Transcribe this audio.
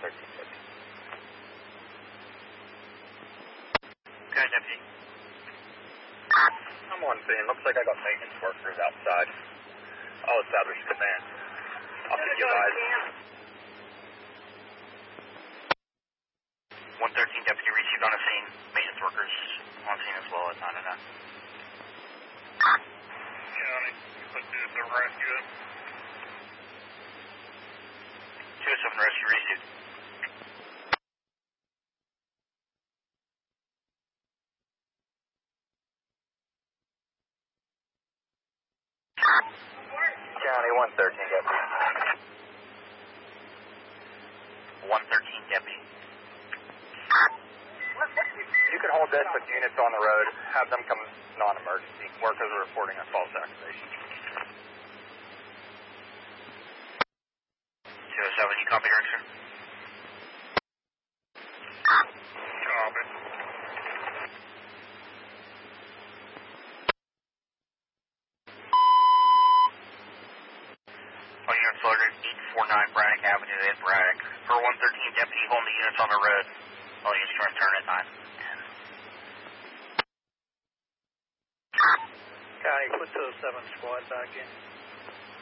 113 deputy. Okay, deputy. I'm on scene. Looks like I got maintenance workers outside. I'll establish command. I'll keep you advised. 113 deputy received on the scene. Maintenance workers on scene as well at 909. County, put 207 rescue in. 207 rescue received. County 113 deputy. 113 deputy. You can hold this with units on the road. Have them come non-emergency. Workers are reporting a false accusation. 207, you copy direction? Copy. All units loaded 849 Braddock Avenue at Braddock. For 113 deputy holding the units on the road. All units can return at 9. County, put 207 squad back in.